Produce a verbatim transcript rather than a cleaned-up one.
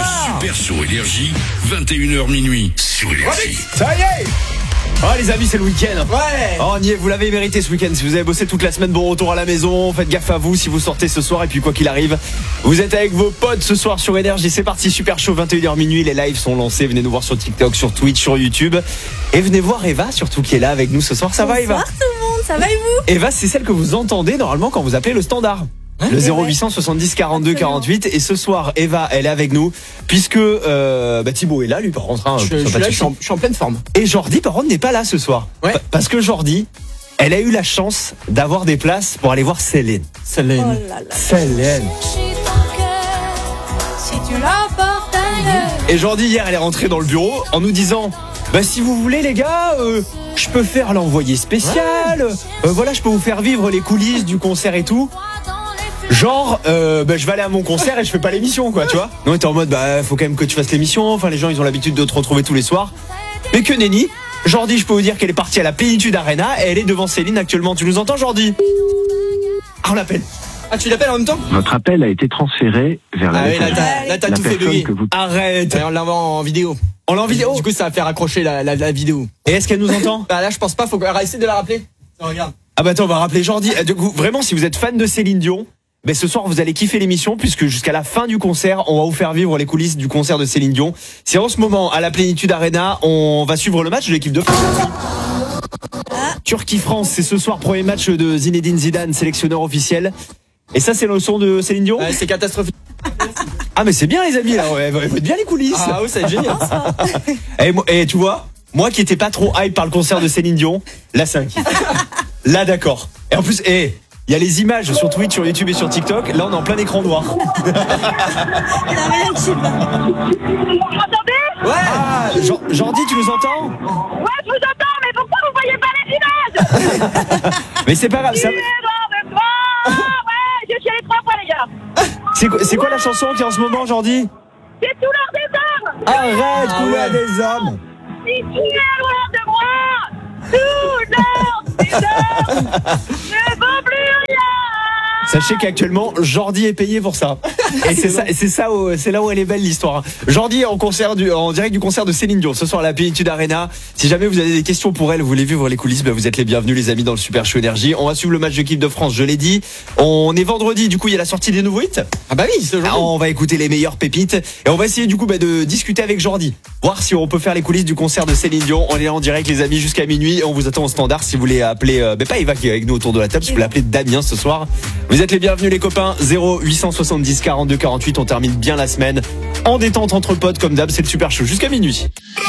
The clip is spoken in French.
Super Show Énergie, vingt et une heures minuit sur Énergie. Ça y est. Oh les amis, c'est le week-end. Ouais. Oh on y est, vous l'avez mérité ce week-end. Si vous avez bossé toute la semaine, bon retour à la maison. Faites gaffe à vous si vous sortez ce soir. Et puis quoi qu'il arrive, vous êtes avec vos potes ce soir sur Énergie. C'est parti, Super Show, vingt et une heures minuit. Les lives sont lancés. Venez nous voir sur TikTok, sur Twitch, sur YouTube. Et venez voir Eva surtout qui est là avec nous ce soir. Ça va Eva? Bonsoir tout le monde, ça va et vous? Eva, c'est celle que vous entendez normalement quand vous appelez le standard. Le zéro huit cent soixante-dix quarante-deux quarante-huit. Et ce soir, Eva, elle est avec nous puisque euh, bah, Thibaut est là, lui par contre. Hein, Je, je, suis là, je, suis en, je suis en pleine forme. Et Jordi, par contre, n'est pas là ce soir. Ouais. Pa- Parce que Jordi, elle a eu la chance d'avoir des places pour aller voir Céline. Céline. Oh là là. Céline. Si tu l'emportes ailleurs. Et Jordi, hier, elle est rentrée dans le bureau en nous disant bah si vous voulez les gars, euh, je peux faire l'envoyé spécial. Euh, voilà, je peux vous faire vivre les coulisses du concert et tout. Genre, euh, bah, je vais aller à mon concert et je fais pas l'émission, quoi, tu vois. Non, t'es en mode, bah, faut quand même que tu fasses l'émission. Enfin, les gens, ils ont l'habitude de te retrouver tous les soirs. Mais que nenni. Jordi, je peux vous dire qu'elle est partie à la Plénitude Arena et elle est devant Céline actuellement. Tu nous entends, Jordi? Ah, on l'appelle. Ah, tu l'appelles en même temps? Votre appel a été transféré vers la Ah oui, là, messagerie. t'as, là, t'as La tout fait personne bugger. que vous... Arrête. Et on l'envoie en vidéo. On l'a en vidéo. Du coup, ça va faire accrocher la, la, la vidéo. Et est-ce qu'elle nous entend? Bah là, je pense pas, faut essayer de la rappeler. Ça, regarde. Ah bah attends, on va rappeler Jordi. Du coup, vraiment, si vous êtes fan de Céline Dion, ben ce soir vous allez kiffer l'émission puisque jusqu'à la fin du concert, on va vous faire vivre les coulisses du concert de Céline Dion. C'est en ce moment à la Plénitude Arena, on va suivre le match de l'équipe de France. Turquie-France, c'est ce soir, premier match de Zinedine Zidane, sélectionneur officiel. Et ça, c'est le son de Céline Dion? Ouais, c'est catastrophique. Ah mais c'est bien les amis, là, ouais, ouais, faites bien les coulisses. Ah ouais, c'est génial. Et, moi- et tu vois, moi qui étais pas trop hype par le concert de Céline Dion, là c'est un kiff. Là d'accord. Et en plus, eh, il y a les images sur Twitch, sur YouTube et sur TikTok. Là on est en plein écran noir. Il a rien qui va. Vous m'entendez? Ouais. Ah, Jean- Jordi, tu nous entends? Ouais, je vous entends, mais pourquoi vous voyez pas les images? Mais c'est pas grave. Ça... Il est dans le bras. Ouais, je suis allé trois fois, les gars. C'est quoi, c'est quoi la chanson qui est en ce moment, Jordi? C'est tout l'heure des hommes. Arrête, Ah couleur ouais. des hommes. Si tu es loin de moi, tout l'heure des hommes ne vaut plus rien. Sachez qu'actuellement, Jordi est payé pour ça. Et c'est ça, c'est ça, où- c'est là où elle est belle l'histoire. Jordi est en concert du, en direct du concert de Céline Dion ce soir à la Plénitude Arena. Si jamais vous avez des questions pour elle, vous voulez vivre les coulisses, ben vous êtes les bienvenus les amis dans le Super Show Énergie. On va suivre le match de l'équipe de France, je l'ai dit. On est vendredi, du coup il y a la sortie des nouveaux hits. Ah bah oui, c'est Ah, aujourd'hui. on va écouter les meilleures pépites et on va essayer du coup bah, de discuter avec Jordi, voir si on peut faire les coulisses du concert de Céline Dion. On est en direct les amis jusqu'à minuit. On vous attend au standard si vous voulez appeler, euh, bah, pas Eva qui est avec nous autour de la table, si vous voulez appeler Damien ce soir. Vous êtes les bienvenus les copains. zéro huit cent soixante-dix quarante-deux quarante-huit. On termine bien la semaine en détente entre potes comme d'hab. C'est le Super Show jusqu'à minuit.